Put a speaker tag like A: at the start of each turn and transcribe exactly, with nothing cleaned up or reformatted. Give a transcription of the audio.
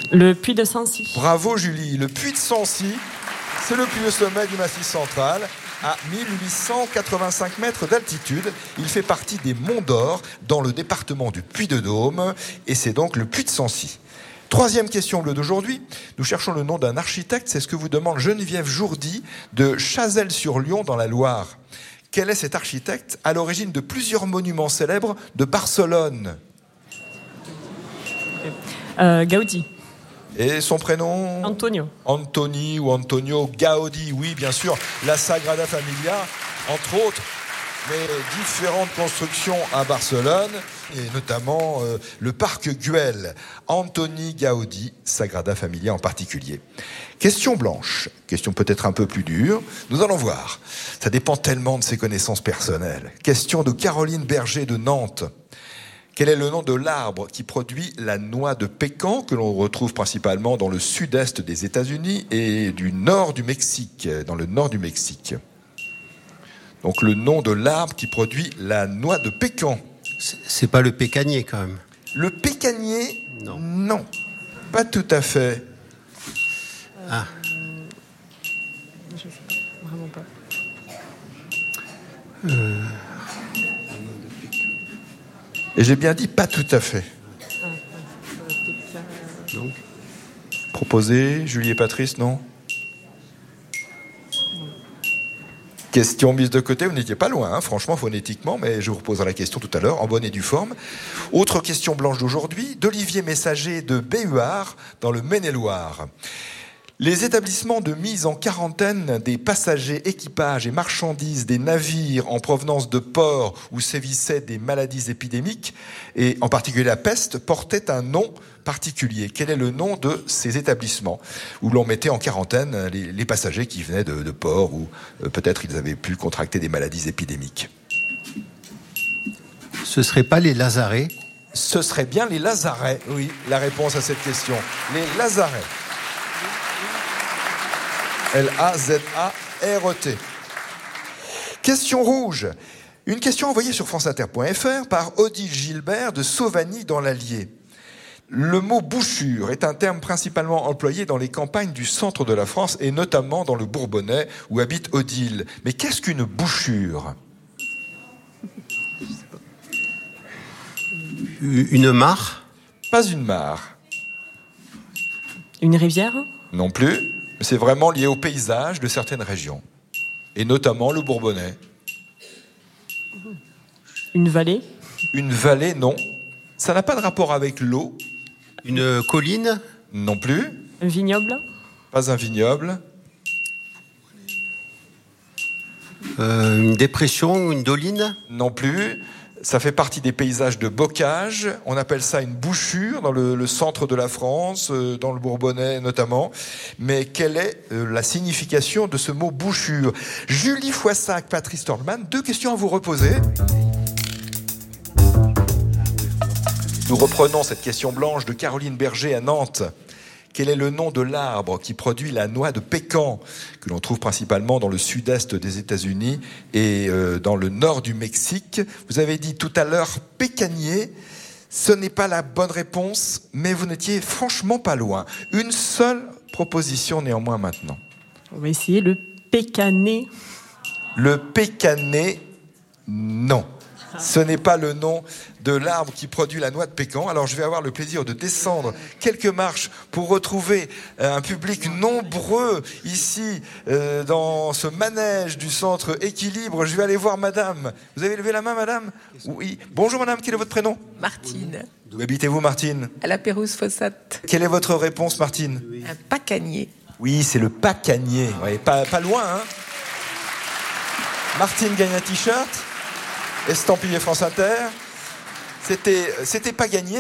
A: Le puy de Sancy.
B: Bravo Julie. Le puy de Sancy, c'est le plus haut sommet du Massif central, à mille huit cent quatre-vingt-cinq mètres d'altitude. Il fait partie des Monts d'Or, dans le département du Puy-de-Dôme, et c'est donc le puy de Sancy. Troisième question bleue d'aujourd'hui. Nous cherchons le nom d'un architecte. C'est ce que vous demande Geneviève Jourdi de Chazelles-sur-Lyon dans la Loire. Quel est cet architecte à l'origine de plusieurs monuments célèbres de Barcelone?
A: euh, Gaudi.
B: Et son prénom?
A: Antonio.
B: Antoni ou Antonio Gaudi, oui, bien sûr. La Sagrada Familia, entre autres, mais différentes constructions à Barcelone, et notamment euh, le parc Güell. Antoni Gaudi, Sagrada Familia en particulier. Question blanche, question peut-être un peu plus dure. Nous allons voir. Ça dépend tellement de ses connaissances personnelles. Question de Caroline Berger de Nantes. Quel est le nom de l'arbre qui produit la noix de pécan que l'on retrouve principalement dans le sud-est des États-Unis et du nord du Mexique, dans le nord du Mexique? Donc le nom de l'arbre qui produit la noix de pécan.
C: C'est pas le pécanier quand même.
B: Le pécanier?
C: Non.
B: Non, pas tout à fait.
C: Ah.
A: Je sais pas, vraiment pas.
C: Euh...
B: Et j'ai bien dit pas tout à fait.
C: Donc.
B: Proposé, Julie et Patrice, non? Question mise de côté, vous n'étiez pas loin, hein, franchement, phonétiquement, mais je vous reposerai la question tout à l'heure, en bonne et due forme. Autre question blanche d'aujourd'hui, d'Olivier Messager de Béhuard, dans le Maine-et-Loire. Les établissements de mise en quarantaine des passagers, équipages et marchandises des navires en provenance de ports où sévissaient des maladies épidémiques, et en particulier la peste, portaient un nom particulier. Quel est le nom de ces établissements où l'on mettait en quarantaine les, les passagers qui venaient de, de ports où euh, peut-être ils avaient pu contracter des maladies épidémiques?
C: Ce ne serait pas les Lazarets?
B: Ce serait bien les Lazarets, oui, la réponse à cette question. Les Lazarets. L A Z A R E T. Question rouge. Une question envoyée sur franceinter point f r par Odile Gilbert de Sauvagny dans l'Allier. Le mot bouchure est un terme principalement employé dans les campagnes du centre de la France et notamment dans le Bourbonnais où habite Odile. Mais qu'est-ce qu'une bouchure?
C: Une mare?
B: Pas une mare.
A: Une rivière?
B: Non plus. C'est vraiment lié au paysage de certaines régions. Et notamment le Bourbonnais.
A: Une vallée?
B: Une vallée, non. Ça n'a pas de rapport avec l'eau.
C: Une colline?
B: Non plus.
A: Un vignoble?
B: Pas un vignoble.
C: Euh, une dépression? Une doline?
B: Non plus. Ça fait partie des paysages de bocage. On appelle ça une bouchure dans le, le centre de la France, euh, dans le Bourbonnais notamment. Mais quelle est euh, la signification de ce mot bouchure? Julie Foissac, Patrice Tordman, deux questions à vous reposer. Nous reprenons cette question blanche de Caroline Berger à Nantes. Quel est le nom de l'arbre qui produit la noix de pécan, que l'on trouve principalement dans le sud-est des États-Unis et euh, dans le nord du Mexique? Vous avez dit tout à l'heure pécanier. Ce n'est pas la bonne réponse, mais vous n'étiez franchement pas loin. Une seule proposition néanmoins maintenant.
A: On va essayer le pécané.
B: Le pécané, non. Ce n'est pas le nom de l'arbre qui produit la noix de pécan. Alors je vais avoir le plaisir de descendre quelques marches pour retrouver un public nombreux ici euh, dans ce manège du centre Équilibre. Je vais aller voir madame. Vous avez levé la main, madame? Oui. Bonjour madame, quel est votre prénom?
D: Martine.
B: D'où habitez-vous, Martine?
D: À la Pérouse-Fossate.
B: Quelle est votre réponse, Martine?
D: Un pacanier.
B: Oui, c'est le pacanier. Ouais, pas, pas loin, hein? Martine gagne un t-shirt estampillé France Inter. C'était, c'était pas gagné.